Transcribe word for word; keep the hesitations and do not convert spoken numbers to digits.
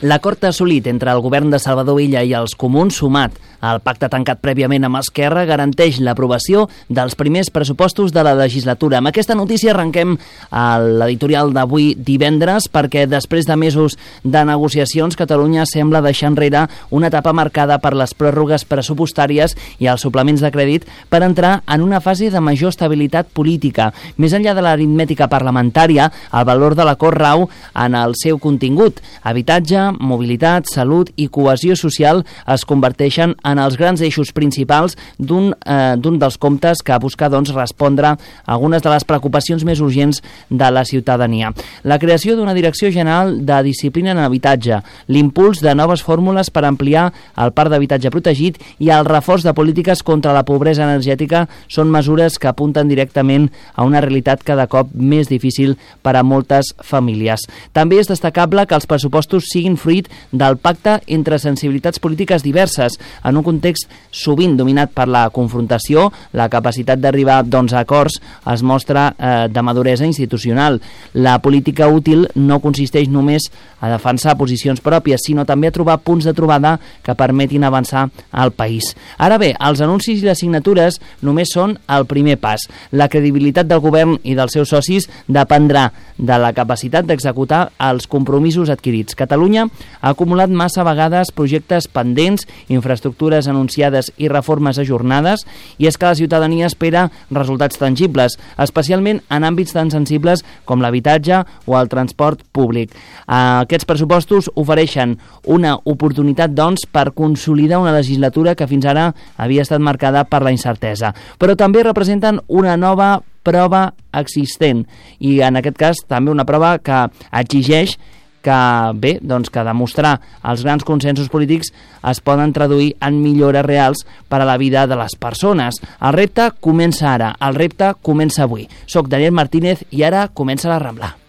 L'acord assolit entre el govern de Salvador Illa i els comuns, sumat al pacte tancat prèviament amb Esquerra, garanteix l'aprovació dels primers pressupostos de la legislatura. Amb aquesta notícia arrenquem l'editorial d'avui divendres, perquè després de mesos de negociacions, Catalunya sembla deixar enrere una etapa marcada per les pròrrogues pressupostàries i els suplements de crèdit per entrar en una fase de major estabilitat política. Més enllà de l'aritmètica parlamentària, el valor de l'acord rau en el seu contingut. Habitatge, mobilitat, salut i cohesió social es converteixen en els grans eixos principals d'un eh, d'un dels comptes que busca doncs, respondre a algunes de les preocupacions més urgents de la ciutadania. La creació d'una Direcció General de Disciplina en Habitatge, l'impuls de noves fórmules per ampliar el parc d'habitatge protegit i el reforç de polítiques contra la pobresa energètica són mesures que apunten directament a una realitat cada cop més difícil per a moltes famílies. També és destacable que els pressupostos siguin fruit del pacte entre sensibilitats polítiques diverses, en un context sovint dominat per la confrontació. La capacitat d'arribar doncs, a acords es mostra eh, de maduresa institucional. La política útil no consisteix només a defensar posicions pròpies, sinó també a trobar punts de trobada que permetin avançar al país. Ara bé, els anuncis i les signatures només són el primer pas. La credibilitat del govern i dels seus socis dependrà de la capacitat d'executar els compromisos adquirits. Catalunya ha acumulat massa vegades projectes pendents, infraestructures anunciades i reformes ajornades, i és que la ciutadania espera resultats tangibles, especialment en àmbits tan sensibles com l'habitatge o el transport públic. Aquests pressupostos ofereixen una oportunitat, doncs, per consolidar una legislatura que fins ara havia estat marcada per la incertesa, però també representen una nova prova existent i en aquest cas també una prova que exigeix que bé, doncs que demostrar els grans consensos polítics es poden traduir en millores reals per a la vida de les persones. El repte comença ara, el repte comença avui. Soc Daniel Martínez i ara comença la Rambla.